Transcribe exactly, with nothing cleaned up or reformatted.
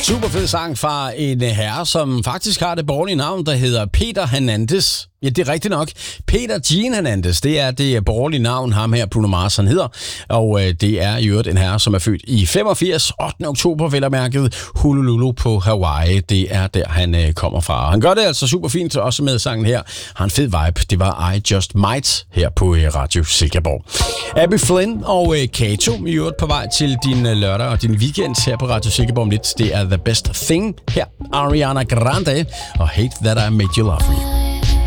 Super fed sang fra en herre, som faktisk har det borgerlige navn, der hedder Peter Hernandez. Ja, det er rigtigt nok. Peter Gene Hernandez, det er det borgerlige navn, ham her Bruno Mars, han hedder. Og øh, det er i øvrigt en herre, som er født i femogfirs, ottende oktober, vel at mærket, Honolulu på Hawaii. Det er der, han øh, kommer fra. Han gør det altså super fint, også med sangen her. Har en fed vibe. Det var I Just Might her på øh, Radio Silkeborg. Abby Flynn og øh, Kato i øvrigt på vej til din øh, lørdag og din weekend her på Radio Silkeborg om lidt. Det er The Best Thing her. Ariana Grande og Hate That I Made You Love Me.